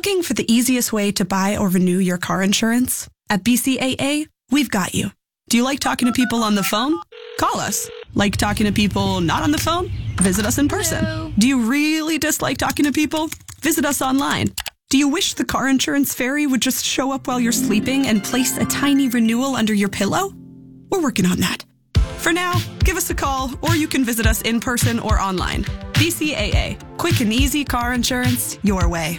Looking for the easiest way to buy or renew your car insurance? At BCAA, we've got you. Do you like talking to people on the phone? Call us. Like talking to people not on the phone? Visit us in person. Hello. Do you really dislike talking to people? Visit us online. Do you wish the car insurance fairy would just show up while you're sleeping and place a tiny renewal under your pillow? We're working on that. For now, give us a call, or you can visit us in person or online. BCAA. Quick and easy car insurance your way.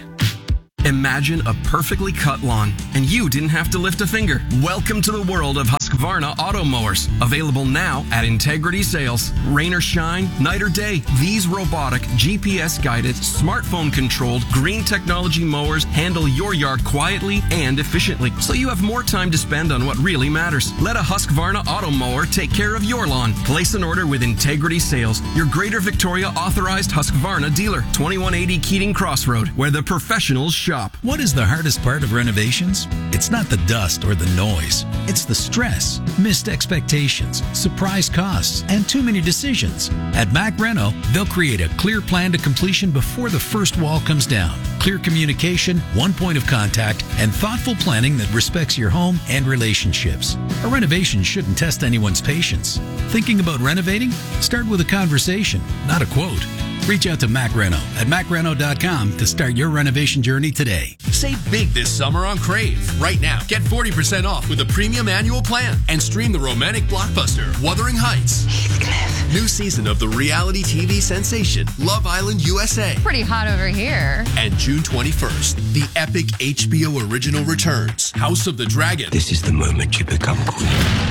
Imagine a perfectly cut lawn, and you didn't have to lift a finger. Welcome to the world of Husqvarna auto mowers. Available now at Integrity Sales. Rain or shine, night or day, these robotic, GPS-guided, smartphone-controlled, green technology mowers handle your yard quietly and efficiently, so you have more time to spend on what really matters. Let a Husqvarna auto mower take care of your lawn. Place an order with Integrity Sales, your Greater Victoria authorized Husqvarna dealer. 2180 Keating Crossroad, where the professionals shop. What is the hardest part of renovations? It's not the dust or the noise. It's the stress, missed expectations, surprise costs, and too many decisions. At Mac Reno, they'll create a clear plan to completion before the first wall comes down. Clear communication, one point of contact, and thoughtful planning that respects your home and relationships. A renovation shouldn't test anyone's patience. Thinking about renovating? Start with a conversation, not a quote. Reach out to Mac Reno at macreno.com to start your renovation journey today. Save big this summer on Crave. Right now, get 40% off with a premium annual plan and stream the romantic blockbuster Wuthering Heights. Heathcliff. New season of the reality TV sensation Love Island USA. Pretty hot over here. And June 21st, the epic HBO original returns, House of the Dragon. This is the moment you become queen.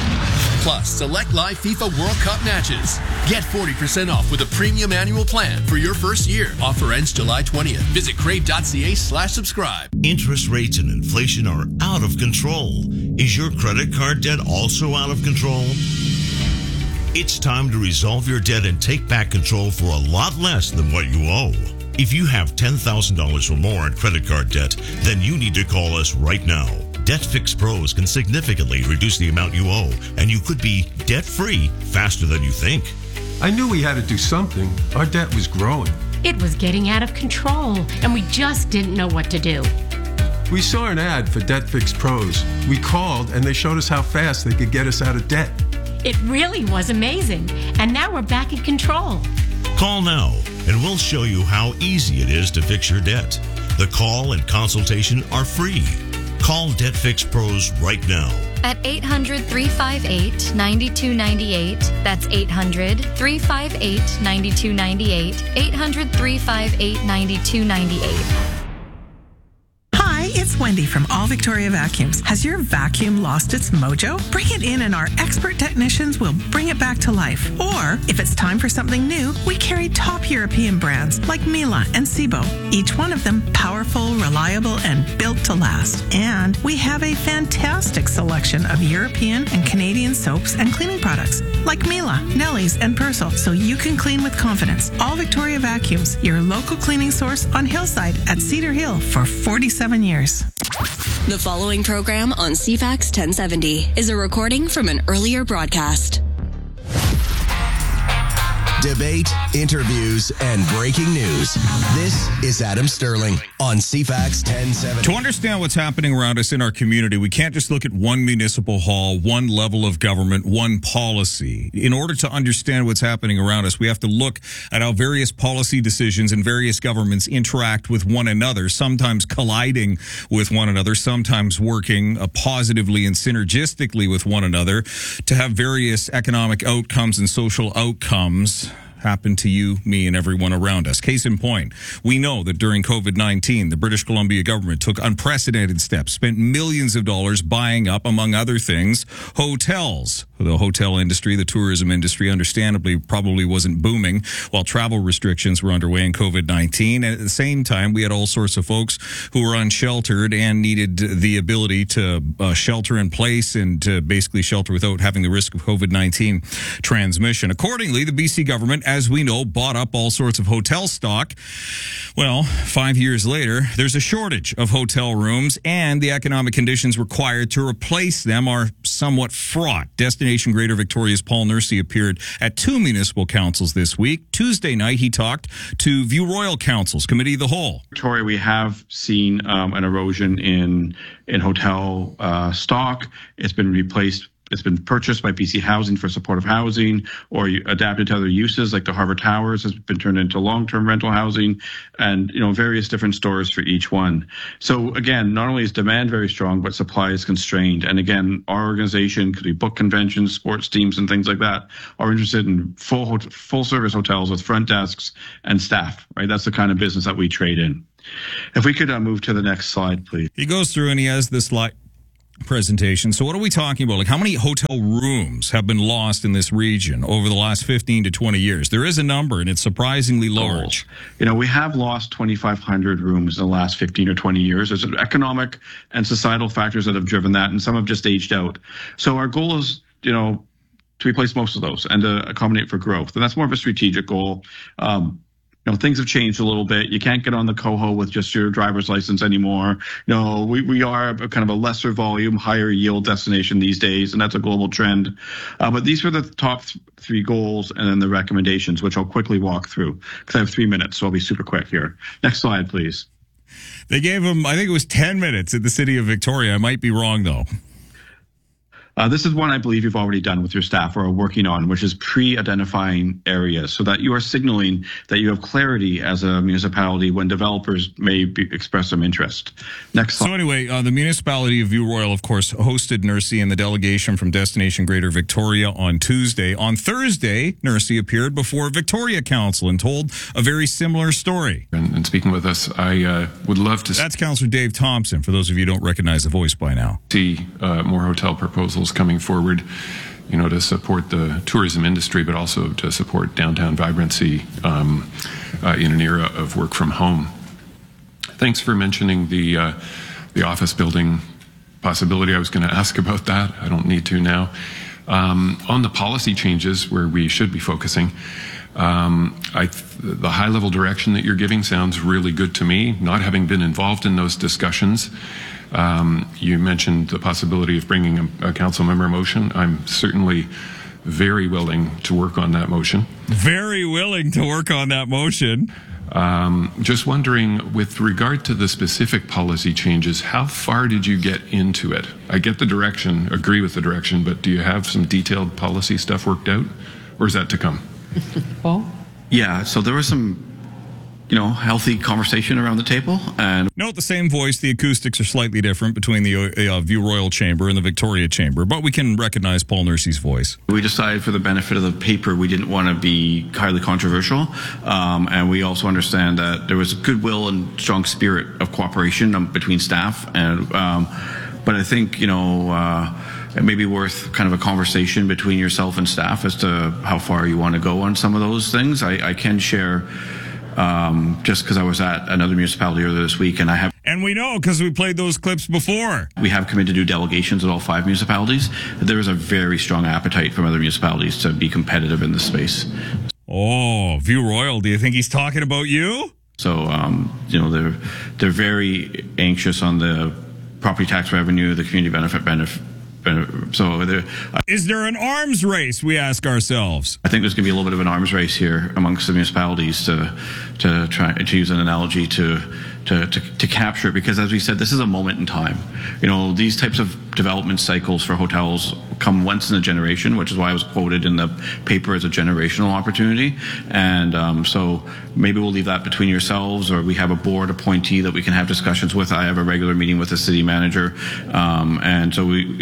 Plus, select live FIFA World Cup matches. Get 40% off with a premium annual plan for your first year. Offer ends July 20th. Visit crave.ca/subscribe. Interest rates and inflation are out of control. Is your credit card debt also out of control? It's time to resolve your debt and take back control for a lot less than what you owe. If you have $10,000 or more in credit card debt, then you need to call us right now. Debt Fix Pros can significantly reduce the amount you owe, and you could be debt-free faster than you think. I knew we had to do something. Our debt was growing. It was getting out of control, and we just didn't know what to do. We saw an ad for Debt Fix Pros. We called, and they showed us how fast they could get us out of debt. It really was amazing, and now we're back in control. Call now, and we'll show you how easy it is to fix your debt. The call and consultation are free. Call Debt Fix Pros right now. At 800-358-9298. That's 800-358-9298. 800-358-9298. Hi, it's Wendy from All Victoria Vacuums. Has your vacuum lost its mojo? Bring it in and our expert technicians will bring it back to life. Or, if it's time for something new, we carry top European brands like Miele and Sebo. Each one of them powerful, reliable, and built to last. And we have a fantastic selection of European and Canadian soaps and cleaning products like Miele, Nelly's, and Persil, so you can clean with confidence. All Victoria Vacuums, your local cleaning source on Hillside at Cedar Hill for 47 years. The following program on CFAX 1070 is a recording from an earlier broadcast. Debate, interviews, and breaking news. This is Adam Sterling on CFAX 1070. To understand what's happening around us in our community, we can't just look at one municipal hall, one level of government, one policy. In order to understand what's happening around us, we have to look at how various policy decisions and various governments interact with one another, sometimes colliding with one another, sometimes working positively and synergistically with one another to have various economic outcomes and social outcomes happen to you, me, and everyone around us. Case in point, we know that during COVID-19, the British Columbia government took unprecedented steps, spent millions of dollars buying up, among other things, hotels. The hotel industry, the tourism industry, understandably, probably wasn't booming while travel restrictions were underway in COVID-19. And at the same time, we had all sorts of folks who were unsheltered and needed the ability to shelter in place and to basically shelter without having the risk of COVID-19 transmission. Accordingly, the BC government, as we know, bought up all sorts of hotel stock. Well, 5 years later, there's a shortage of hotel rooms, and the economic conditions required to replace them are somewhat fraught. Destination Greater Victoria's Paul Nursey appeared at 2 municipal councils this week. Tuesday night, he talked to View Royal Council's Committee of the Whole. Victoria, we have seen an erosion in hotel stock. It's been replaced. It's been purchased by BC Housing for supportive housing or adapted to other uses, like the Harbour Towers has been turned into long-term rental housing, and various different stores for each one. So again, not only is demand very strong, but supply is constrained. And again, our organization, could we book conventions, sports teams, and things like that, are interested in full service hotels with front desks and staff. Right, that's the kind of business that we trade in. If we could move to the next slide, please. He goes through and he has this slide presentation. So what are we talking about? Like, how many hotel rooms have been lost in this region over the last 15 to 20 years? There is a number, and it's surprisingly large. We have lost 2,500 rooms in the last 15 or 20 years. There's economic and societal factors that have driven that, and some have just aged out. So our goal is, to replace most of those and to accommodate for growth. And that's more of a strategic goal. Things have changed a little bit. You can't get on the Coho with just your driver's license anymore. We are a kind of a lesser volume, higher yield destination these days, and that's a global trend. But these were the top 3 goals and then the recommendations, which I'll quickly walk through because I have 3 minutes, so I'll be super quick here. Next slide, please. They gave him, I think it was 10 minutes at the City of Victoria. I might be wrong, though. This is one I believe you've already done with your staff or are working on, which is pre-identifying areas so that you are signaling that you have clarity as a municipality when developers may express some interest. Next slide. So anyway, the municipality of View Royal, of course, hosted Nursey and the delegation from Destination Greater Victoria on Tuesday. On Thursday, Nursey appeared before Victoria Council and told a very similar story. And speaking with us, I would love to... That's Councillor Dave Thompson, for those of you who don't recognize the voice by now. ...see more hotel proposals coming forward, to support the tourism industry, but also to support downtown vibrancy in an era of work from home. Thanks for mentioning the office building possibility. I was going to ask about that. I don't need to now. On the policy changes where we should be focusing, the high-level direction that you're giving sounds really good to me. Not having been involved in those discussions, you mentioned the possibility of bringing a council member motion. I'm certainly very willing to work on that motion. Very willing to work on that motion. Just wondering, with regard to the specific policy changes, how far did you get into it? I get the direction, agree with the direction, but do you have some detailed policy stuff worked out, or is that to come? Paul? Yeah, so there was some healthy conversation around the table. And note the same voice. The acoustics are slightly different between the View Royal Chamber and the Victoria Chamber, but we can recognize Paul Nursey's voice. We decided for the benefit of the paper, we didn't want to be highly controversial. And we also understand that there was goodwill and strong spirit of cooperation between staff. And but I think, it may be worth kind of a conversation between yourself and staff as to how far you want to go on some of those things. I can share, just because I was at another municipality earlier this week, and we know because we played those clips before. We have committed to do delegations at all 5 municipalities. There is a very strong appetite from other municipalities to be competitive in this space. Oh, View Royal, do you think he's talking about you? So, they're very anxious on the property tax revenue, the community benefit. So is there an arms race, we ask ourselves? I think there's going to be a little bit of an arms race here amongst the municipalities to try to use an analogy to capture it, because as we said, this is a moment in time. These types of development cycles for hotels come once in a generation, which is why I was quoted in the paper as a generational opportunity. And so maybe we'll leave that between yourselves, or we have a board appointee that we can have discussions with. I have a regular meeting with the city manager, and so we,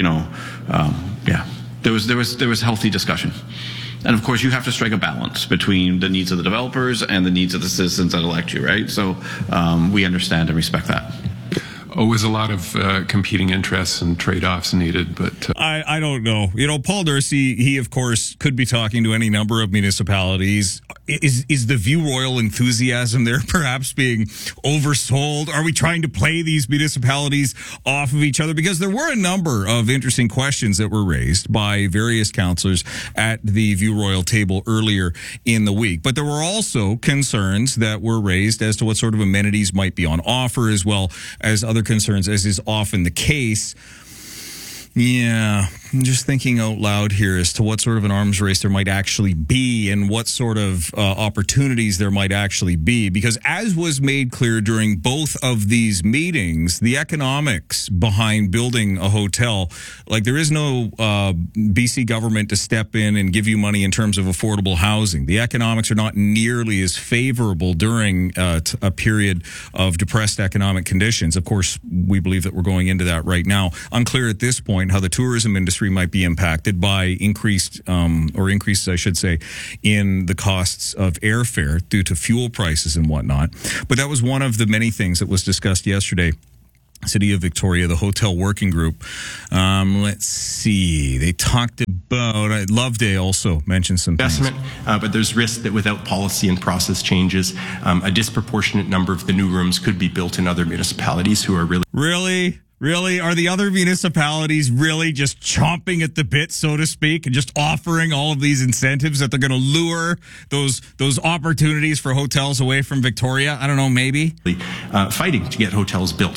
there was healthy discussion. And of course, you have to strike a balance between the needs of the developers and the needs of the citizens that elect you, right? So we understand and respect that. Always a lot of competing interests and trade-offs needed, but... I don't know. Paul Nursey, he, of course, could be talking to any number of municipalities. Is the View Royal enthusiasm there perhaps being oversold? Are we trying to play these municipalities off of each other? Because there were a number of interesting questions that were raised by various councillors at the View Royal table earlier in the week. But there were also concerns that were raised as to what sort of amenities might be on offer, as well as other concerns, as is often the case. Yeah, I'm just thinking out loud here as to what sort of an arms race there might actually be and what sort of opportunities there might actually be. Because as was made clear during both of these meetings, the economics behind building a hotel, like there is no BC government to step in and give you money in terms of affordable housing. The economics are not nearly as favorable during a period of depressed economic conditions. Of course, we believe that we're going into that right now. Unclear at this point how the tourism industry might be impacted by increases, I should say, in the costs of airfare due to fuel prices and whatnot. But that was one of the many things that was discussed yesterday. City of Victoria, the hotel working group. Let's see. They talked about, Loveday also mentioned some investment, but there's risk that without policy and process changes, a disproportionate number of the new rooms could be built in other municipalities who are Really? Are the other municipalities really just chomping at the bit, so to speak, and just offering all of these incentives that they're going to lure those opportunities for hotels away from Victoria? I don't know, maybe? Fighting to get hotels built,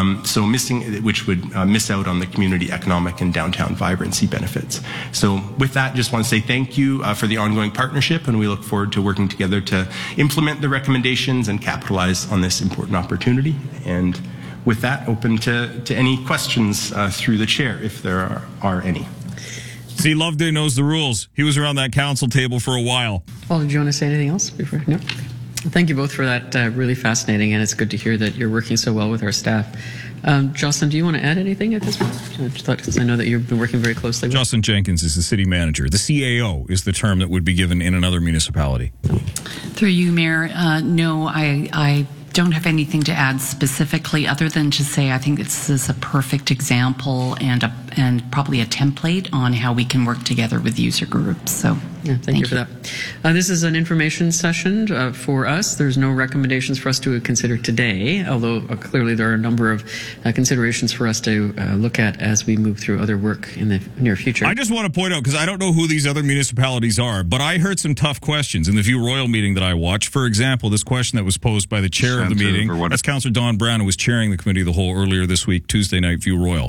which would miss out on the community economic and downtown vibrancy benefits. So with that, just want to say thank you for the ongoing partnership, and we look forward to working together to implement the recommendations and capitalize on this important opportunity. And with that, open to any questions through the chair, if there are any. See, Loveday knows the rules. He was around that council table for a while. Paul, did you want to say anything else before? No? Thank you both for that. Really fascinating, and it's good to hear that you're working so well with our staff. Jocelyn, do you want to add anything at this point? Because I know that you've been working very closely with Jocelyn Jenkins is the city manager. The CAO is the term that would be given in another municipality. Through you, Mayor, no, I don't have anything to add specifically other than to say I think this is a perfect example and probably a template on how we can work together with user groups. So yeah, thank you for that. This is an information session for us. There's no recommendations for us to consider today, although clearly there are a number of considerations for us to look at as we move through other work in the near future. I just want to point out, because I don't know who these other municipalities are, but I heard some tough questions in the View Royal meeting that I watched. For example, this question that was posed by the chair of the meeting. That's Councillor Don Brown, who was chairing the Committee of the Whole earlier this week, Tuesday night, View Royal.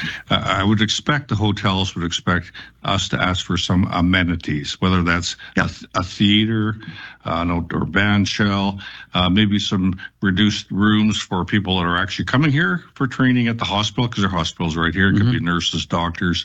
I would expect the hotels would expect us to ask for some amenities, whether that's a theater, an outdoor band shell, maybe some reduced rooms for people that are actually coming here for training at the hospital, because their hospital's right here. It could be nurses, doctors.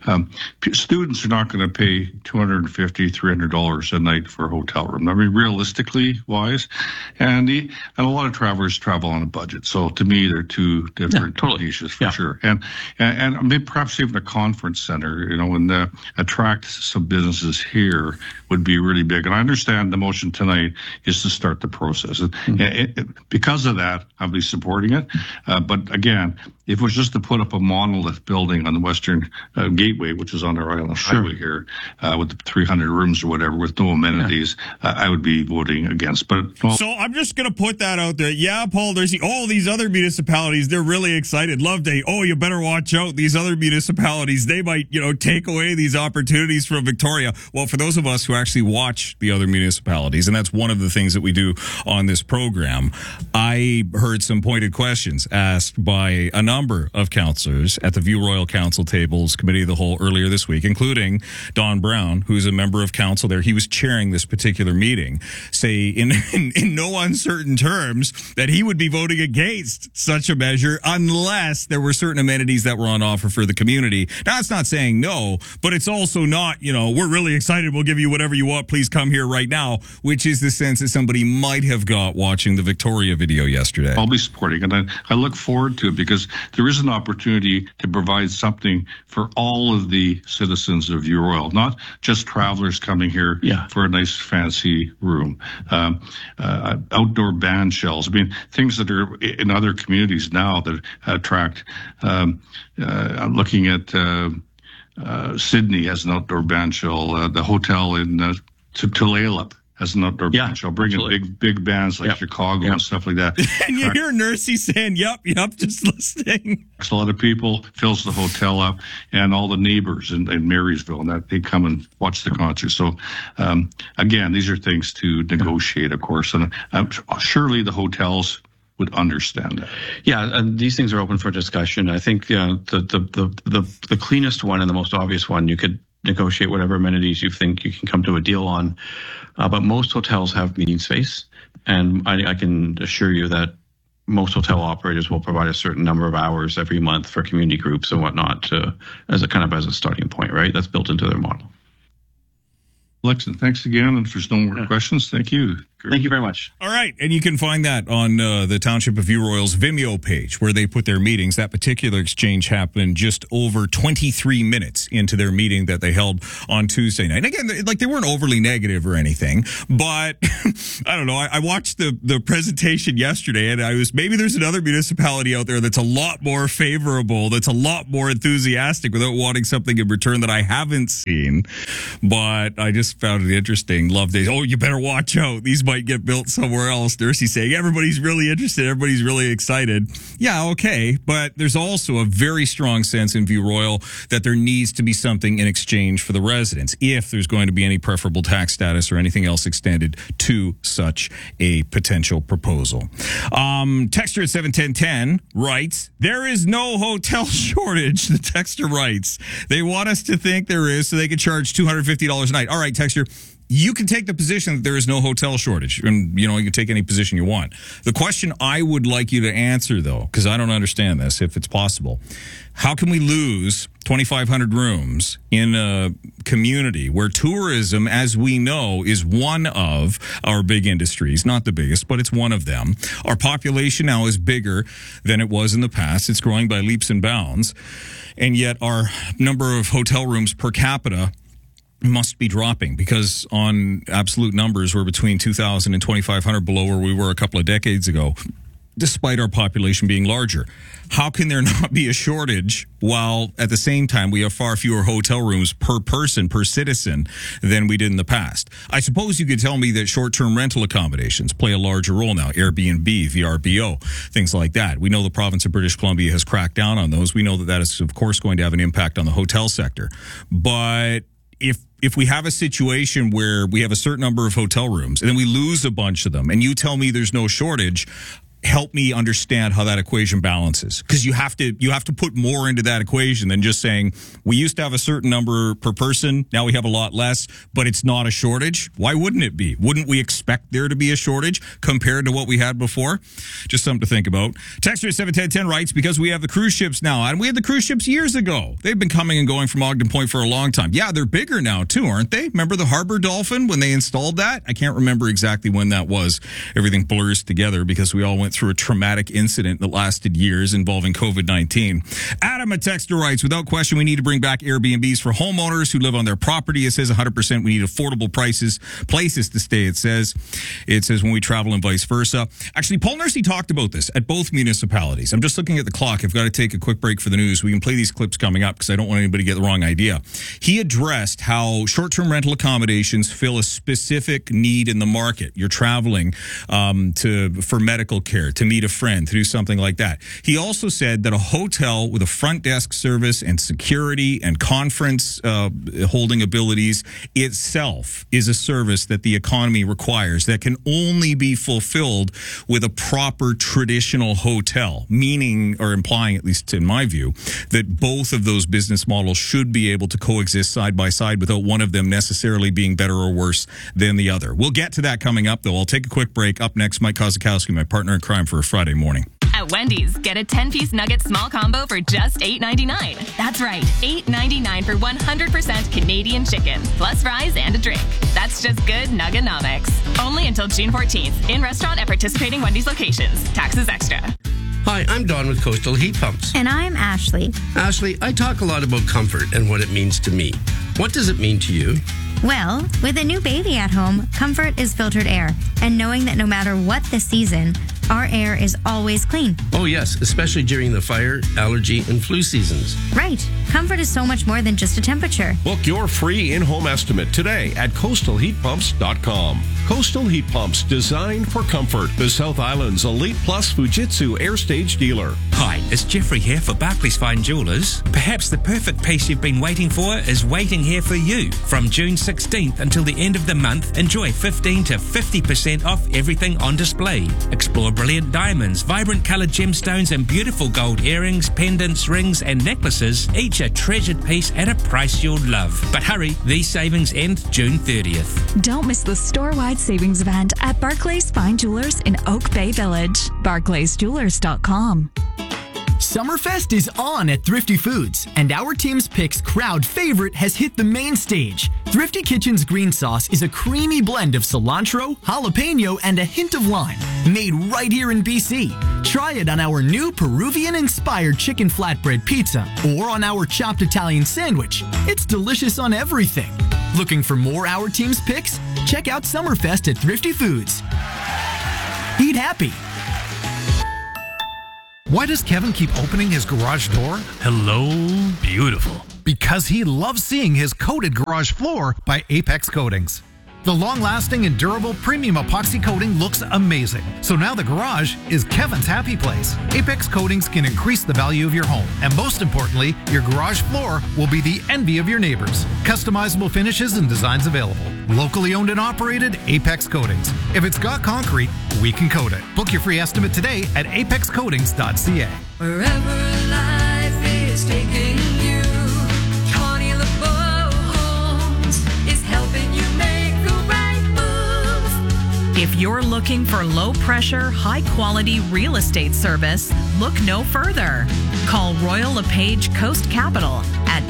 Students are not going to pay $250, $300 a night for a hotel room. I mean, realistically wise, and a lot of travelers travel on a budget. So to me, they're two different niches for sure. And maybe perhaps even a conference center, and attract some businesses here would be really big. And I understand the motion tonight is to start the process. Because of that, I'll be supporting it. But again, if it was just to put up a monolith building on the Western Gateway, which is on our island highway here, with 300 rooms or whatever, with no amenities, I would be voting against. But so I'm just going to put that out there. Yeah, Paul, there's these other municipalities. They're really excited. Loveday, you better watch out. These other municipalities, they might, take away these opportunities from Victoria. Well, for those of us who actually watch the other municipalities, and that's one of the things that we do on this program, I heard some pointed questions asked by a number of councillors at the View Royal Council tables Committee of the Whole earlier this week, including Don Brown, who's a member of council there. He was chairing this particular meeting, say in no uncertain terms that he would be voting against such a measure unless there were certain amenities that were on offer for the community. Now, it's not saying no, but it's also not, we're really excited, we'll give you whatever you want, please come here right now, which is the sense that somebody might have got watching the Victoria video yesterday. I'll be supporting it, and I look forward to it, because there is an opportunity to provide something for all of the citizens of View Royal, not just travelers coming here for a nice fancy room. Outdoor band shells, things that are in other communities now that attract. I'm looking at Sydney has an outdoor band shell. The hotel in Tulalip has an outdoor band shell. Bringing big bands like Chicago and stuff like that. And you hear Nursey saying, yep, just listening. A lot of people, fills the hotel up, and all the neighbors in Marysville, and that they come and watch the concert. So, again, these are things to negotiate, of course. And surely the hotels would understand that. Yeah, and these things are open for discussion. I think the cleanest one and the most obvious one, you could negotiate whatever amenities you think you can come to a deal on. But most hotels have meeting space, and I can assure you that most hotel operators will provide a certain number of hours every month for community groups and whatnot as a starting point, right? That's built into their model. Alexa, thanks again. And if there's no more questions, thank you. Thank you very much. All right. And you can find that on the Township of View Royal's Vimeo page where they put their meetings. That particular exchange happened just over 23 minutes into their meeting that they held on Tuesday night. And again, like, they weren't overly negative or anything, but I don't know. I watched the presentation yesterday, and maybe there's another municipality out there that's a lot more favorable, that's a lot more enthusiastic without wanting something in return that I haven't seen. But I just found it interesting. Love days. Oh, you better watch out. These might get built somewhere else. Darcy's saying everybody's really interested. Everybody's really excited. Yeah, okay. But there's also a very strong sense in View Royal that there needs to be something in exchange for the residents if there's going to be any preferable tax status or anything else extended to such a potential proposal. Texter at 71010 writes, there is no hotel shortage. The texter writes, they want us to think there is so they can charge $250 a night. All right, texter. You can take the position that there is no hotel shortage, and you can take any position you want. The question I would like you to answer, though, because I don't understand this, if it's possible, how can we lose 2,500 rooms in a community where tourism, as we know, is one of our big industries, not the biggest, but it's one of them. Our population now is bigger than it was in the past. It's growing by leaps and bounds, and yet our number of hotel rooms per capita must be dropping, because on absolute numbers, we're between 2,000 and 2,500 below where we were a couple of decades ago, despite our population being larger. How can there not be a shortage while at the same time we have far fewer hotel rooms per person, per citizen than we did in the past? I suppose you could tell me that short-term rental accommodations play a larger role now, Airbnb, VRBO, things like that. We know the province of British Columbia has cracked down on those. We know that is, of course, going to have an impact on the hotel sector. But if we have a situation where we have a certain number of hotel rooms and then we lose a bunch of them and you tell me there's no shortage, help me understand how that equation balances, because you have to put more into that equation than just saying we used to have a certain number per person, now we have a lot less, but it's not a shortage. Why wouldn't it be? Wouldn't we expect there to be a shortage compared to what we had before? Just something to think about. Texter 71010 writes, because we have the cruise ships now, and we had the cruise ships years ago. They've been coming and going from Ogden Point for a long time. Yeah, they're bigger now too, aren't they? Remember the Harbor Dolphin when they installed that? I can't remember exactly when that was. Everything blurs together because we all went through a traumatic incident that lasted years involving COVID-19. Adam, a texter, writes, without question, we need to bring back Airbnbs for homeowners who live on their property. It says 100% we need affordable places to stay. It says when we travel and vice versa. Actually, Paul Nursey talked about this at both municipalities. I'm just looking at the clock. I've got to take a quick break for the news. We can play these clips coming up because I don't want anybody to get the wrong idea. He addressed how short-term rental accommodations fill a specific need in the market. You're traveling for medical care, to meet a friend, to do something like that. He also said that a hotel with a front desk service and security and conference holding abilities itself is a service that the economy requires that can only be fulfilled with a proper traditional hotel, meaning or implying, at least in my view, that both of those business models should be able to coexist side by side without one of them necessarily being better or worse than the other. We'll get to that coming up, though. I'll take a quick break. Up next, Mike Kozakowski, my partner in crime, for a Friday morning. At Wendy's, get a 10-piece nugget small combo for just $8.99. That's right, $8.99 for 100% Canadian chicken, plus fries and a drink. That's just good Nuggenomics. Only until June 14th. In restaurant at participating Wendy's locations. Taxes extra. Hi, I'm Don with Coastal Heat Pumps. And I'm Ashley. Ashley, I talk a lot about comfort and what it means to me. What does it mean to you? Well, with a new baby at home, comfort is filtered air. And knowing that no matter what the season, our air is always clean. Oh, yes, especially during the fire, allergy, and flu seasons. Right. Comfort is so much more than just a temperature. Book your free in-home estimate today at coastalheatpumps.com. Coastal Heat Pumps, designed for comfort. The South Island's Elite Plus Fujitsu Air Stage dealer. Hi, it's Jeffrey here for Barclays Fine Jewelers. Perhaps the perfect piece you've been waiting for is waiting here for you. From June 16th until the end of the month, enjoy 15 to 50% off everything on display. Explore brilliant diamonds, vibrant coloured gemstones, and beautiful gold earrings, pendants, rings, and necklaces, each a treasured piece at a price you'll love. But hurry, these savings end June 30th. Don't miss the store-wide savings event at Barclays Fine Jewelers in Oak Bay Village. BarclaysJewelers.com. Summerfest is on at Thrifty Foods, and our team's picks crowd favorite has hit the main stage. Thrifty Kitchen's green sauce is a creamy blend of cilantro, jalapeno, and a hint of lime, made right here in BC. Try it on our new Peruvian-inspired chicken flatbread pizza or on our chopped Italian sandwich. It's delicious on everything. Looking for more Our Team's picks? Check out Summerfest at Thrifty Foods. Eat happy. Why does Kevin keep opening his garage door? Hello, beautiful. Because he loves seeing his coated garage floor by Apex Coatings. The long-lasting and durable premium epoxy coating looks amazing. So now the garage is Kevin's happy place. Apex Coatings can increase the value of your home. And most importantly, your garage floor will be the envy of your neighbors. Customizable finishes and designs available. Locally owned and operated, Apex Coatings. If it's got concrete, we can coat it. Book your free estimate today at apexcoatings.ca. Wherever life is taking you, Connie LeBeau Homes is helping you make the right move. If you're looking for low-pressure, high-quality real estate service, look no further. Call Royal LePage Coast Capital at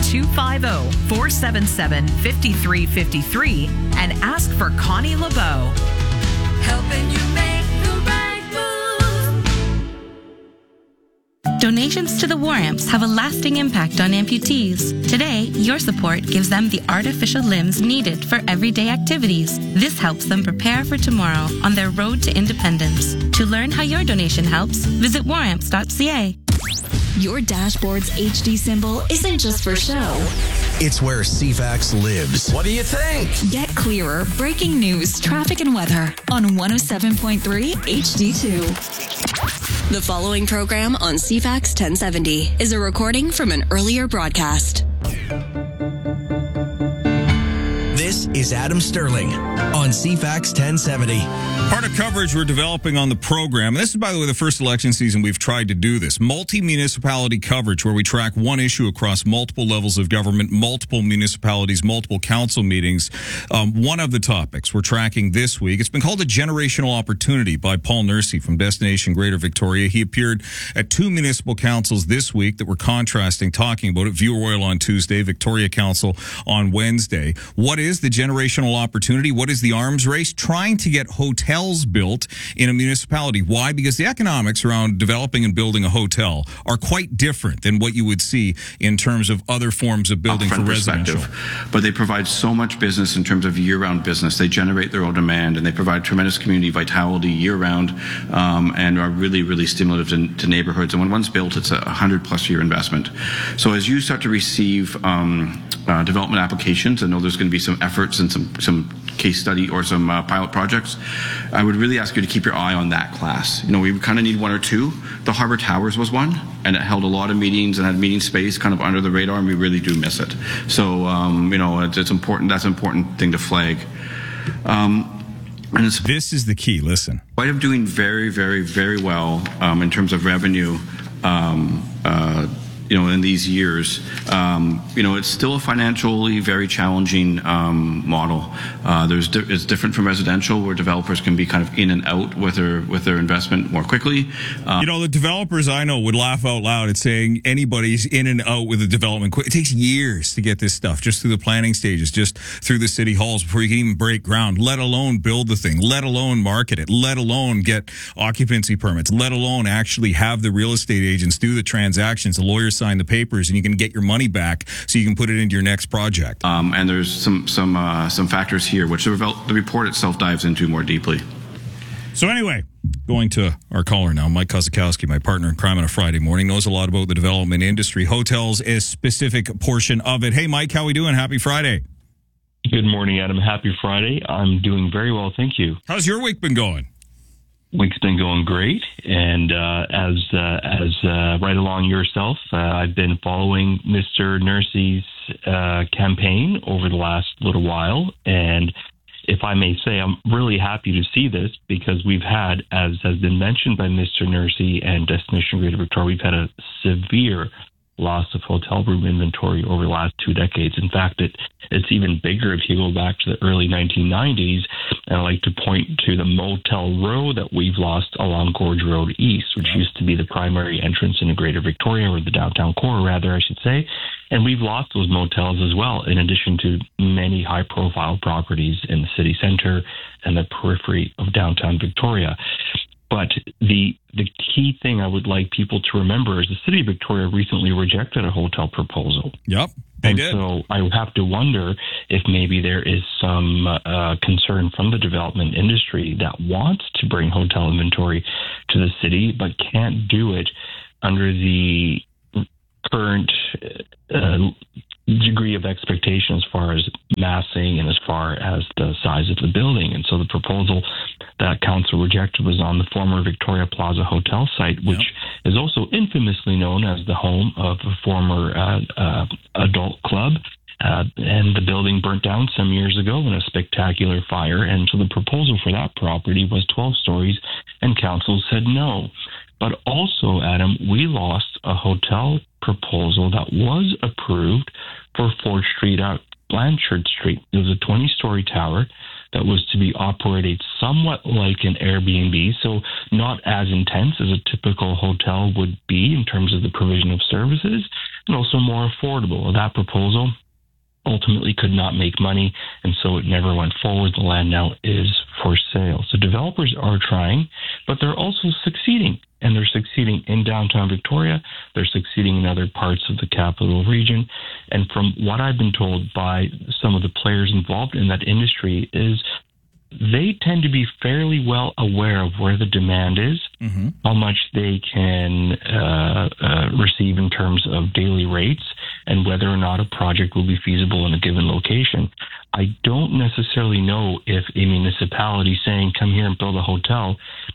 250-477-5353 and ask for Connie LeBeau. Helping you make the right move. Donations to the War Amps have a lasting impact on amputees. Today, your support gives them the artificial limbs needed for everyday activities. This helps them prepare for tomorrow on their road to independence. To learn how your donation helps, visit waramps.ca. Your dashboard's HD symbol isn't just for show. It's where CFAX lives. What do you think? Get clearer breaking news, traffic, and weather on 107.3 HD2. The following program on CFAX 1070 is a recording from an earlier broadcast. This is Adam Sterling on CFAX 1070. Part of coverage we're developing on the program, and this is, by the way, the first election season we've tried to do this, multi-municipality coverage where we track one issue across multiple levels of government, multiple municipalities, multiple council meetings. One of the topics we're tracking this week, it's been called A Generational Opportunity by Paul Nursey from Destination Greater Victoria. He appeared at two municipal councils this week that were contrasting, talking about it. View Royal on Tuesday, Victoria Council on Wednesday. What is the generational opportunity? What is the arms race? Trying to get hotels built in a municipality. Why? Because the economics around developing and building a hotel are quite different than what you would see in terms of other forms of building for residential. But they provide so much business in terms of year-round business. They generate their own demand, and they provide tremendous community vitality year-round, and are really, really stimulative to neighborhoods. And when one's built, it's a 100-plus year investment. So as you start to receive development applications, I know there's going to be some efforts and some case study or some pilot projects, I would really ask you to keep your eye on that class. You know, we kind of need one or two. The Harbour Towers was one, and it held a lot of meetings and had meeting space kind of under the radar, and we really do miss it. So, you know, it's important. That's an important thing to flag. And this is the key. Listen. Quite of doing very, very, very well in terms of revenue. You know, in these years, you know, it's still a financially very challenging model. It's different from residential, where developers can be kind of in and out with their investment more quickly. You know, the developers I know would laugh out loud at saying anybody's in and out with the development. It takes years to get this stuff, just through the planning stages, just through the city halls before you can even break ground, let alone build the thing, let alone market it, let alone get occupancy permits, let alone actually have the real estate agents do the transactions, the lawyers sign the papers, and you can get your money back so you can put it into your next project. And there's some factors here which the report itself dives into more deeply. So anyway, going to our caller now, Mike Kozakowski, my partner in crime on a Friday morning, knows a lot about the development industry. Hotels is a specific portion of it. Hey, Mike, how we doing? Happy Friday. Good morning, Adam. Happy Friday. I'm doing very well, thank you. How's your week been going? Week's been going great, and as right along yourself, I've been following Mr. Nursey's campaign over the last little while, and if I may say, I'm really happy to see this because we've had, as has been mentioned by Mr. Nursey and Destination Greater Victoria, we've had a severe loss of hotel room inventory over the last 2 decades. In fact, it's even bigger if you go back to the early 1990s. And I like to point to the Motel Row that we've lost along Gorge Road East, which used to be the primary entrance into Greater Victoria, or the downtown core, rather, I should say. And we've lost those motels as well, in addition to many high-profile properties in the city centre and the periphery of downtown Victoria. But the key thing I would like people to remember is the City of Victoria recently rejected a hotel proposal. Yep, they did. So I have to wonder if maybe there is some concern from the development industry that wants to bring hotel inventory to the city, but can't do it under the current degree of expectation as far as massing and as far as the size of the building. And so the proposal that council rejected was on the former Victoria Plaza Hotel site, which is also infamously known as the home of a former adult club. And the building burnt down some years ago in a spectacular fire. And so the proposal for that property was 12 stories, and council said no. But also, Adam, we lost a hotel proposal that was approved for 4th Street out Blanchard Street. It was a 20-story tower that was to be operated somewhat like an Airbnb, so not as intense as a typical hotel would be in terms of the provision of services, and also more affordable. That proposal ultimately could not make money, and so it never went forward. The land now is for sale. So developers are trying, but they're also succeeding. And they're succeeding in downtown Victoria. They're succeeding in other parts of the capital region. And from what I've been told by some of the players involved in that industry is they tend to be fairly well aware of where the demand is, how much they can receive in terms of daily rates, and whether or not a project will be feasible in a given location. I don't necessarily know if a municipality saying, come here and build a hotel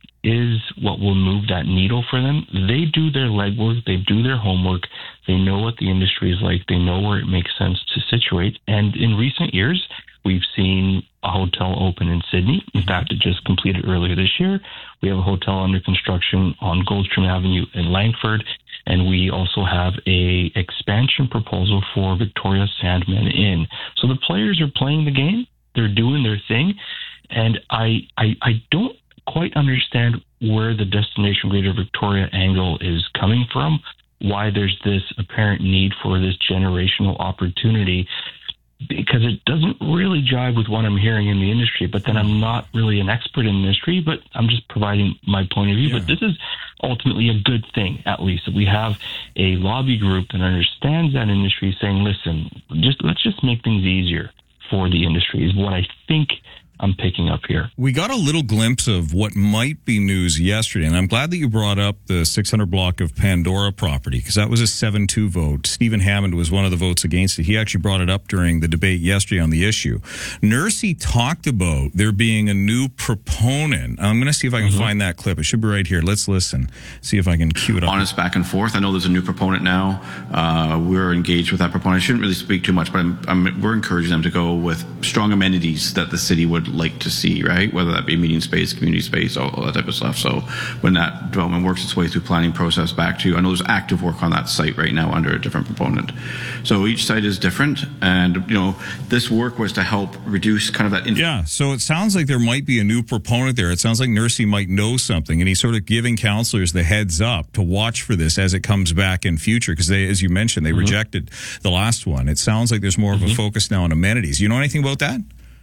is what will move that needle for them. They do their legwork, they do their homework, they know what the industry is like, they know where it makes sense to situate. And in recent years, we've seen a hotel open in Sydney. In fact, it just completed earlier this year. We have a hotel under construction on Goldstream Avenue in Langford, and we also have a expansion proposal for Victoria Sandman Inn. So the players are playing the game, they're doing their thing, and I don't quite understand where the Destination Greater Victoria angle is coming from, why there's this apparent need for this generational opportunity, because it doesn't really jive with what I'm hearing in the industry. But then I'm not really an expert in the industry, but I'm just providing my point of view. Yeah. But this is ultimately a good thing, at least, that we have a lobby group that understands that industry saying, listen, let's just make things easier for the industry, is what I think I'm picking up here. We got a little glimpse of what might be news yesterday, and I'm glad that you brought up the 600 block of Pandora property, because that was a 7-2 vote. Stephen Hammond was one of the votes against it. He actually brought it up during the debate yesterday on the issue. Nursey talked about there being a new proponent. I'm going to see if I can find that clip. It should be right here. Let's listen. See if I can cue it up. Honest back and forth. I know there's a new proponent now. We're engaged with that proponent. I shouldn't really speak too much, but we're encouraging them to go with strong amenities that the city would like to see, right? Whether that be meeting space, community space, all that type of stuff. So when that development works its way through planning process back to, I know there's active work on that site right now under a different proponent. So each site is different, and this work was to help reduce kind of that. Yeah. So it sounds like there might be a new proponent there. It sounds like Nursey might know something, and he's sort of giving councillors the heads up to watch for this as it comes back in future, because they, as you mentioned, they rejected the last one. It sounds like there's more of a focus now on amenities. You know anything about that?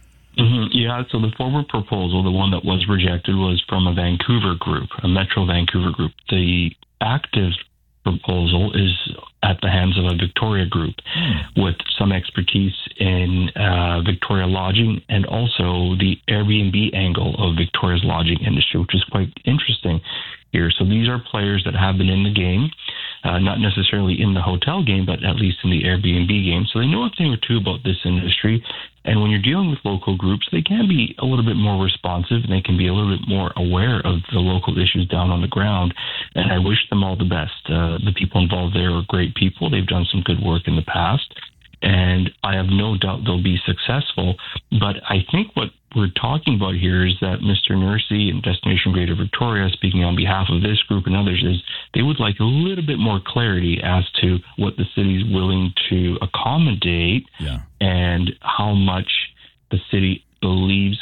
Yeah, so the forward proposal, the one that was rejected, was from a Vancouver group, a Metro Vancouver group. The active proposal is at the hands of a Victoria group with some expertise in Victoria lodging and also the Airbnb angle of Victoria's lodging industry, which is quite interesting here. So these are players that have been in the game, not necessarily in the hotel game, but at least in the Airbnb game. So they know a thing or two about this industry. And when you're dealing with local groups, they can be a little bit more responsive, and they can be a little bit more aware of the local issues down on the ground. And I wish them all the best. The people involved there are great people. They've done some good work in the past, and I have no doubt they'll be successful. But I think what we're talking about here is that Mr. Nursey and Destination Greater Victoria, speaking on behalf of this group and others, is they would like a little bit more clarity as to what the city's willing to accommodate and how much the city believes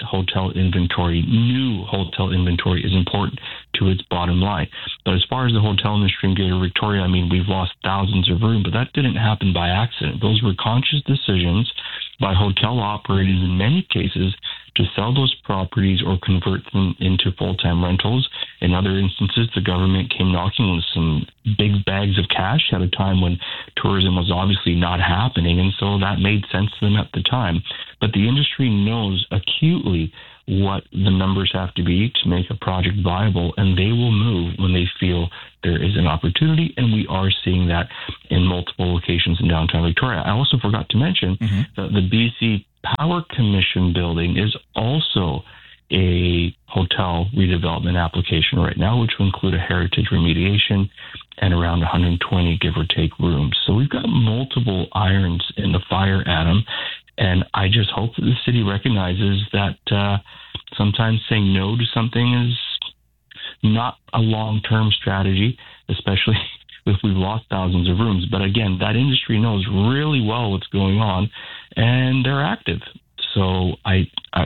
new hotel inventory is important to its bottom line. But as far as the hotel industry in Greater Victoria, I mean, we've lost thousands of rooms, but that didn't happen by accident. Those were conscious decisions by hotel operators in many cases to sell those properties or convert them into full-time rentals. In other instances, the government came knocking with some big bags of cash at a time when tourism was obviously not happening, and so that made sense to them at the time. But the industry knows acutely what the numbers have to be to make a project viable, and they will move when they feel there is an opportunity, and we are seeing that in multiple locations in downtown Victoria. I also forgot to mention that the BC Power Commission building is also a hotel redevelopment application right now, which will include a heritage remediation and around 120, give or take, rooms. So we've got multiple irons in the fire, Adam, and I just hope that the city recognizes that sometimes saying no to something is not a long-term strategy, especially if we've lost thousands of rooms. But again, that industry knows really well what's going on, and they're active. So I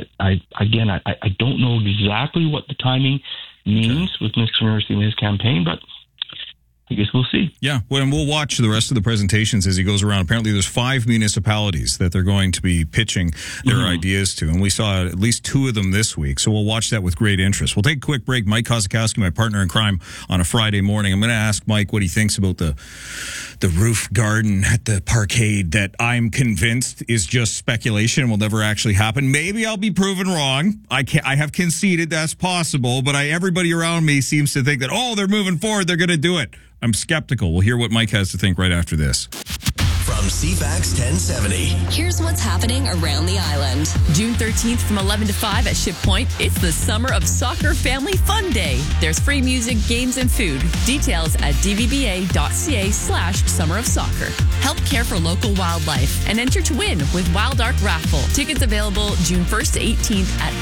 don't know exactly what the timing means with Mr. Nursey and his campaign, but I guess we'll see. Yeah, well, and we'll watch the rest of the presentations as he goes around. Apparently, there's 5 municipalities that they're going to be pitching their ideas to, and we saw at least 2 of them this week, so we'll watch that with great interest. We'll take a quick break. Mike Kozakowski, my partner in crime, on a Friday morning. I'm going to ask Mike what he thinks about the roof garden at the Parkade that I'm convinced is just speculation and will never actually happen. Maybe I'll be proven wrong. I have conceded that's possible, but everybody around me seems to think that, they're moving forward, they're going to do it. I'm skeptical. We'll hear what Mike has to think right after this. From CFAX 1070. Here's what's happening around the island. June 13th from 11 to 5 at Ship Point. It's the Summer of Soccer Family Fun Day. There's free music, games, and food. Details at dvba.ca/Summer of Soccer. Help care for local wildlife and enter to win with Wild Ark Raffle. Tickets available June 1st to 18th at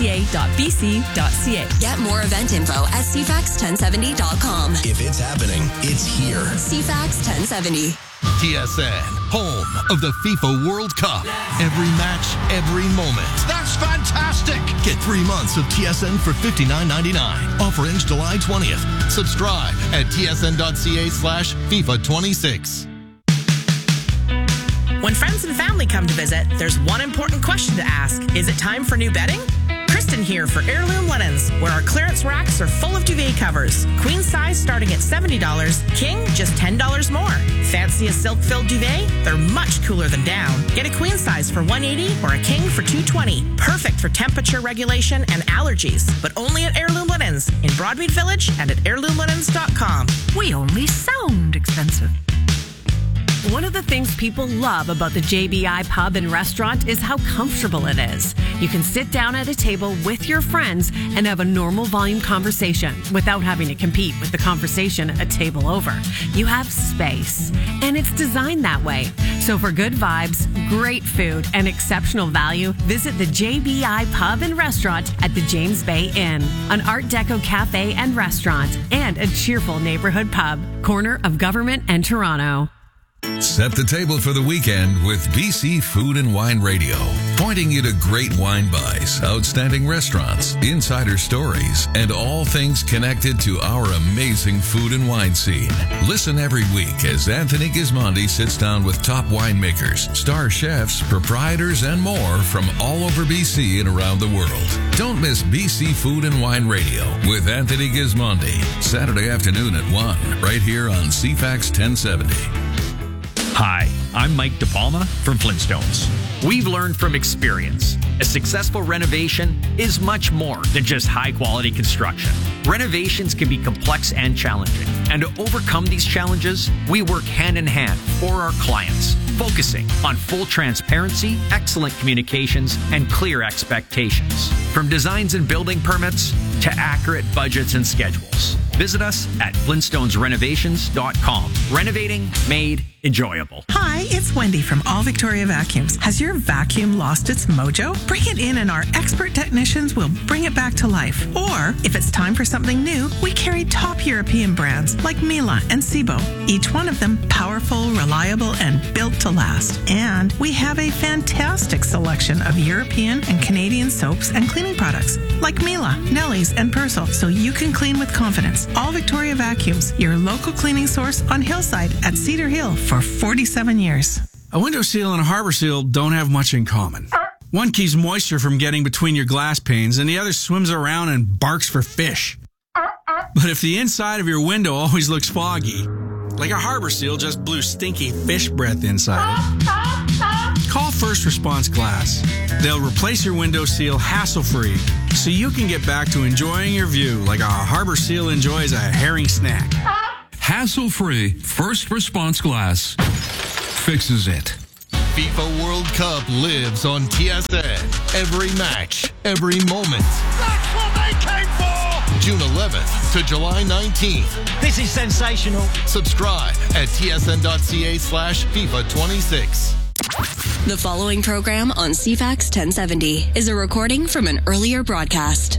spca.bc.ca. Get more event info at cfax1070.com. If it's happening, it's here. CFAX 1070. TSN, home of the FIFA World Cup. Every match, every moment. That's fantastic! Get 3 months of TSN for $59.99. Offer ends July 20th. Subscribe at tsn.ca/FIFA26. When friends and family come to visit, there's one important question to ask. Is it time for new bedding? Kristen here for Heirloom Linens, where our clearance racks are full of duvet covers. Queen size starting at $70, king just $10 more. Fancy a silk-filled duvet? They're much cooler than down. Get a queen size for $180 or a king for $220. Perfect for temperature regulation and allergies, but only at Heirloom Linens in Broadmead Village and at heirloomlinens.com. We only sound expensive. One of the things people love about the JBI Pub and Restaurant is how comfortable it is. You can sit down at a table with your friends and have a normal volume conversation without having to compete with the conversation a table over. You have space, and it's designed that way. So for good vibes, great food, and exceptional value, visit the JBI Pub and Restaurant at the James Bay Inn, an Art Deco cafe and restaurant, and a cheerful neighborhood pub, corner of Government and Toronto. Set the table for the weekend with BC Food and Wine Radio, pointing you to great wine buys, outstanding restaurants, insider stories, and all things connected to our amazing food and wine scene. Listen every week as Anthony Gismondi sits down with top winemakers, star chefs, proprietors, and more from all over BC and around the world. Don't miss BC Food and Wine Radio with Anthony Gismondi, Saturday afternoon at 1, right here on CFAX 1070. Hi, I'm Mike DePalma from Flintstones. We've learned from experience. A successful renovation is much more than just high-quality construction. Renovations can be complex and challenging. And to overcome these challenges, we work hand-in-hand for our clients, focusing on full transparency, excellent communications, and clear expectations. From designs and building permits to accurate budgets and schedules. Visit us at flintstonesrenovations.com. Renovating made enjoyable. Hi, it's Wendy from All Victoria Vacuums. Has your vacuum lost its mojo? Bring it in and our expert technicians will bring it back to life. Or, if it's time for something new, we carry top European brands like Miele and Sebo. Each one of them powerful, reliable, and built to last. And we have a fantastic selection of European and Canadian soaps and cleaning products like Miele, Nelly's, and Persil, so you can clean with confidence. All Victoria Vacuums, your local cleaning source on Hillside at Cedar Hill for 47 years. A window seal and a harbor seal don't have much in common. One keeps moisture from getting between your glass panes, and the other swims around and barks for fish. But if the inside of your window always looks foggy, like a harbor seal just blew stinky fish breath inside it, call First Response Glass. They'll replace your window seal hassle-free, so you can get back to enjoying your view like a harbor seal enjoys a herring snack. Hassle-free First Response Glass fixes it. FIFA World Cup lives on TSN. Every match, every moment. That's what they came for! June 11th to July 19th. This is sensational. Subscribe at tsn.ca/FIFA 26. The following program on CFAX 1070 is a recording from an earlier broadcast.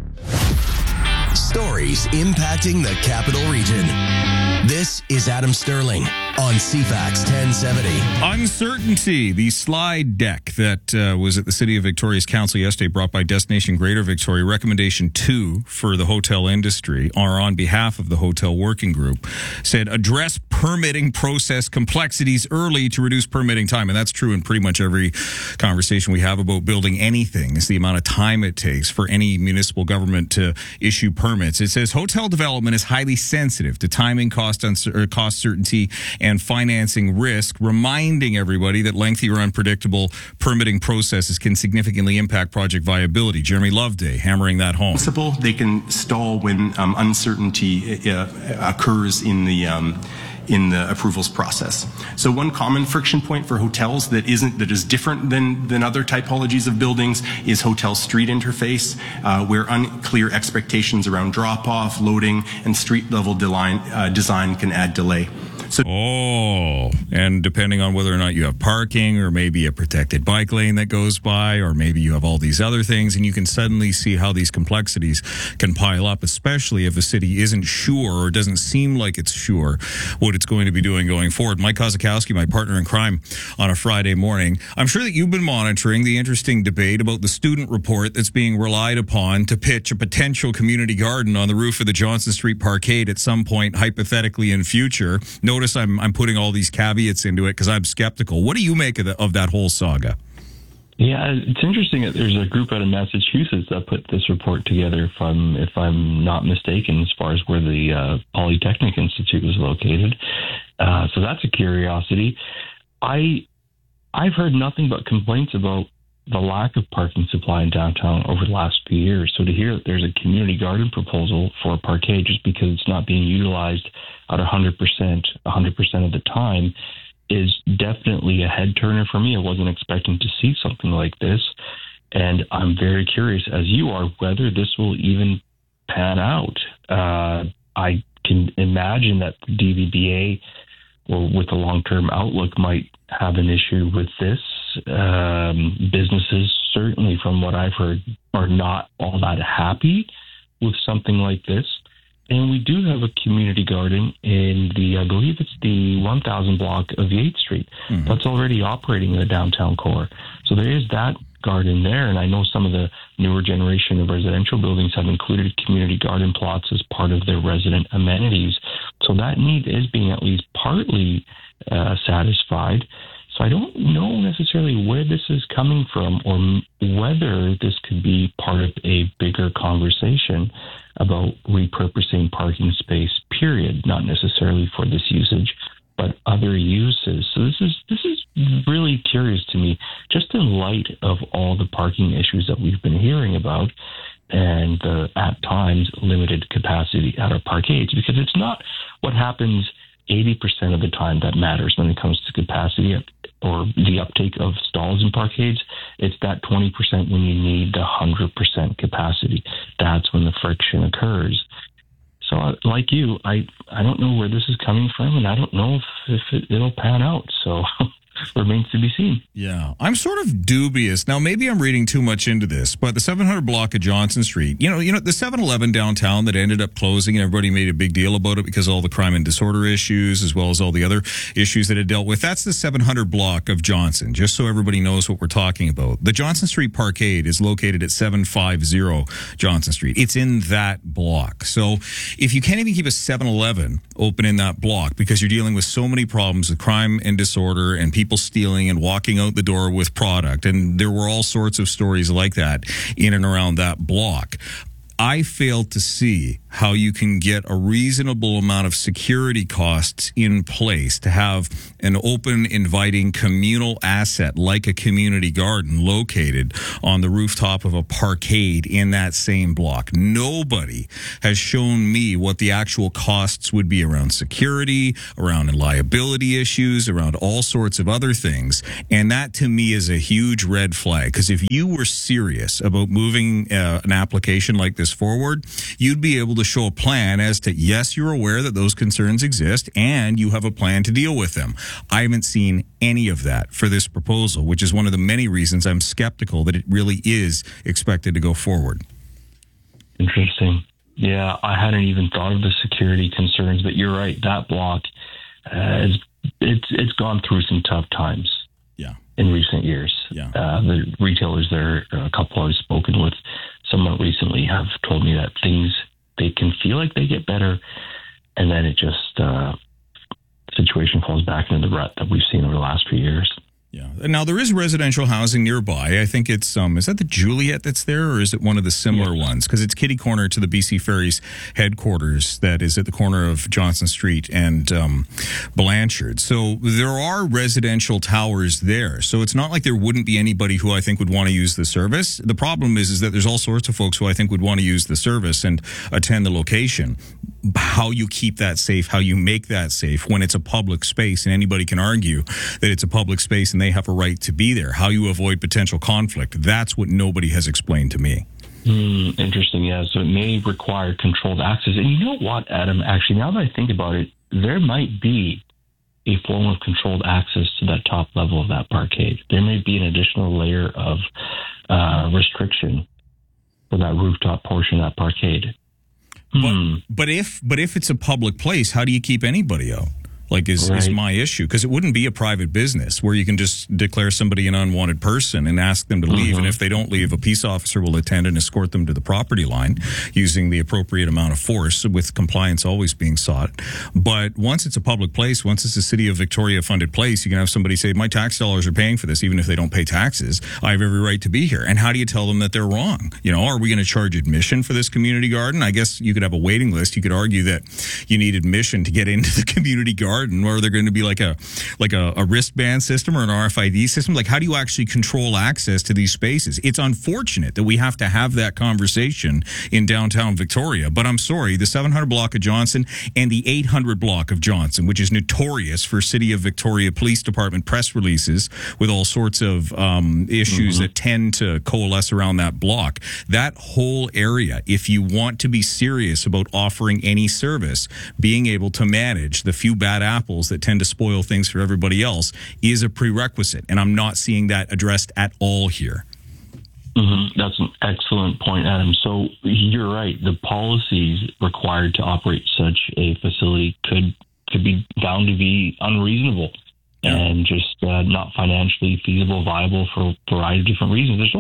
Stories impacting the capital region. This is Adam Sterling on CFAX 1070. Uncertainty. The slide deck that was at the City of Victoria's Council yesterday, brought by Destination Greater Victoria, recommendation 2 for the hotel industry, or on behalf of the hotel working group, said address permitting process complexities early to reduce permitting time. And that's true in pretty much every conversation we have about building anything. It's the amount of time it takes for any municipal government to issue permits. It says hotel development is highly sensitive to timing, cost certainty, and financing risk, reminding everybody that lengthy or unpredictable permitting processes can significantly impact project viability. Jeremy Loveday hammering that home. They can stall when uncertainty occurs in the approvals process. So one common friction point for hotels that is different than other typologies of buildings is hotel street interface, where unclear expectations around drop-off, loading, and street level design can add delay. And depending on whether or not you have parking, or maybe a protected bike lane that goes by, or maybe you have all these other things, and you can suddenly see how these complexities can pile up, especially if a city isn't sure or doesn't seem like it's sure what it's going to be doing going forward. Mike Kozakowski, my partner in crime on a Friday morning. I'm sure that you've been monitoring the interesting debate about the student report that's being relied upon to pitch a potential community garden on the roof of the Johnson Street Parkade at some point, hypothetically in future. Notice I'm putting all these caveats into it because I'm skeptical. What do you make of that whole saga? Yeah, it's interesting that there's a group out of Massachusetts that put this report together, if I'm not mistaken, as far as where the Polytechnic Institute was located. So that's a curiosity. I've heard nothing but complaints about the lack of parking supply in downtown over the last few years. So to hear that there's a community garden proposal for a parkade just because it's not being utilized at 100% of the time is definitely a head turner for me. I wasn't expecting to see something like this. And I'm very curious, as you are, whether this will even pan out. I can imagine that the DVBA, or with a long-term outlook, might have an issue with this. Businesses, certainly from what I've heard, are not all that happy with something like this. And we do have a community garden in I believe it's the 1000 block of 8th Street. Mm-hmm. That's already operating in the downtown core. So there is that garden there. And I know some of the newer generation of residential buildings have included community garden plots as part of their resident amenities. So that need is being at least partly satisfied. So I don't know necessarily where this is coming from, or whether this could be part of a bigger conversation about repurposing parking space, period, not necessarily for this usage, but other uses. So this is really curious to me, just in light of all the parking issues that we've been hearing about, and the, at times, limited capacity at our parkades, because it's not what happens 80% of the time that matters when it comes to capacity or the uptake of stalls in parkades. It's that 20% when you need the 100% capacity. That's when the friction occurs. So, like you, I don't know where this is coming from, and I don't know if it'll pan out. So, remains to be seen. Yeah, I'm sort of dubious. Now, maybe I'm reading too much into this, but the 700 block of Johnson Street, you know, the 7-Eleven downtown that ended up closing, and everybody made a big deal about it because of all the crime and disorder issues, as well as all the other issues that it dealt with. That's the 700 block of Johnson, just so everybody knows what we're talking about. The Johnson Street Parkade is located at 750 Johnson Street. It's in that block. So if you can't even keep a 7-Eleven open in that block because you're dealing with so many problems with crime and disorder and people stealing and walking out the door with product, and there were all sorts of stories like that in and around that block, I failed to see how you can get a reasonable amount of security costs in place to have an open, inviting communal asset like a community garden located on the rooftop of a parkade in that same block. Nobody has shown me what the actual costs would be around security, around liability issues, around all sorts of other things. And that to me is a huge red flag, because if you were serious about moving an application like this forward, you'd be able to show a plan as to, yes, you're aware that those concerns exist and you have a plan to deal with them. I haven't seen any of that for this proposal, which is one of the many reasons I'm skeptical that it really is expected to go forward. Interesting. Yeah, I hadn't even thought of the security concerns, but you're right. That block, it's gone through some tough times. Yeah. In recent years. Yeah. The retailers there, a couple I've spoken with, somewhat recently, have told me that things, they can feel like they get better, and then it just, situation falls back into the rut that we've seen over the last few years. Yeah. Now, there is residential housing nearby. I think it's, is that the Juliet that's there, or is it one of the similar ones? Because it's kitty corner to the BC Ferries headquarters that is at the corner of Johnson Street and Blanchard. So there are residential towers there. So it's not like there wouldn't be anybody who I think would want to use the service. The problem is that there's all sorts of folks who I think would want to use the service and attend the location. How you keep that safe, how you make that safe when it's a public space, and anybody can argue that it's a public space and they have a right to be there. How you avoid potential conflict. That's what nobody has explained to me. Interesting, yeah. So it may require controlled access. And you know what, Adam? Actually, now that I think about it, there might be a form of controlled access to that top level of that parkade. There may be an additional layer of restriction for that rooftop portion of that parkade. But if it's a public place, how do you keep anybody out? Like is my issue, because it wouldn't be a private business where you can just declare somebody an unwanted person and ask them to leave. And if they don't leave, a peace officer will attend and escort them to the property line using the appropriate amount of force, with compliance always being sought. But once it's a public place, once it's a City of Victoria funded place, you can have somebody say, my tax dollars are paying for this, even if they don't pay taxes. I have every right to be here. And how do you tell them that they're wrong? You know, are we going to charge admission for this community garden? I guess you could have a waiting list. You could argue that you need admission to get into the community garden. Or they're going to be like a wristband system or an RFID system. Like, how do you actually control access to these spaces? It's unfortunate that we have to have that conversation in downtown Victoria. But I'm sorry, the 700 block of Johnson and the 800 block of Johnson, which is notorious for City of Victoria Police Department press releases with all sorts of issues that tend to coalesce around that block. That whole area, if you want to be serious about offering any service, being able to manage the few bad apples that tend to spoil things for everybody else, is a prerequisite. And I'm not seeing that addressed at all here. That's an excellent point, Adam. So you're right. The policies required to operate such a facility could be found to be unreasonable and just not financially feasible, viable for a variety of different reasons. There's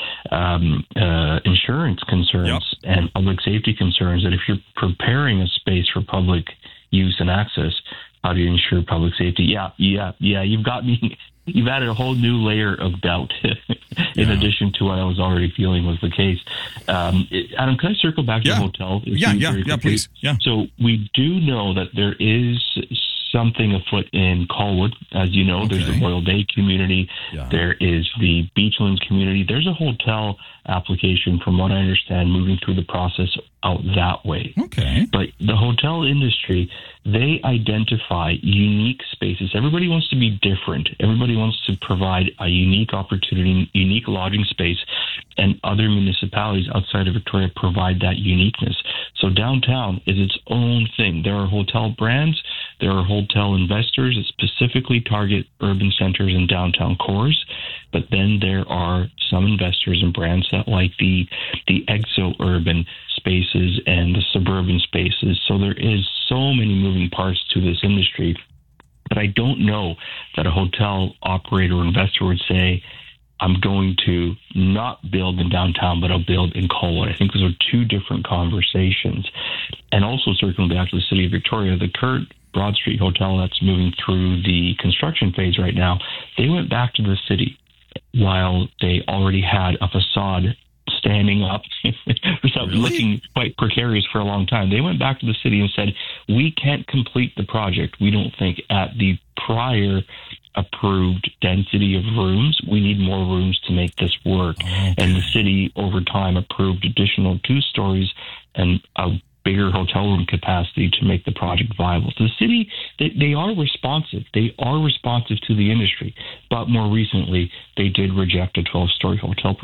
also insurance concerns and public safety concerns that if you're preparing a space for public use and access, how do you ensure public safety? Yeah. You've got me. You've added a whole new layer of doubt in addition to what I was already feeling was the case. Adam, can I circle back to the hotel? Yeah, please. Yeah. So we do know that there is something afoot in Colwood. As you know, there's the Royal Bay community. Yeah. There is the Beachlands community. There's a hotel application, from what I understand, moving through the process out that way. Okay. But the hotel industry, they identify unique spaces. Everybody wants to be different. Everybody wants to provide a unique opportunity, unique lodging space, and other municipalities outside of Victoria provide that uniqueness. So downtown is its own thing. There are hotel brands, there are hotel investors that specifically target urban centers and downtown cores, but then there are some investors and brands that like the exo-urban spaces and the suburban spaces. So there is so many moving parts to this industry. But I don't know that a hotel operator or investor would say, I'm going to not build in downtown, but I'll build in Colwood. I think those are two different conversations. And also circling back to the City of Victoria, the current Broad Street Hotel that's moving through the construction phase right now, they went back to the city while they already had a facade standing up without looking quite precarious for a long time. They went back to the city and said, we can't complete the project, we don't think, at the prior approved density of rooms. We need more rooms to make this work. Okay. And the city, over time, approved additional 2 stories and a bigger hotel room capacity to make the project viable. So the city, they are responsive. They are responsive to the industry. But more recently, they did reject a 12-story hotel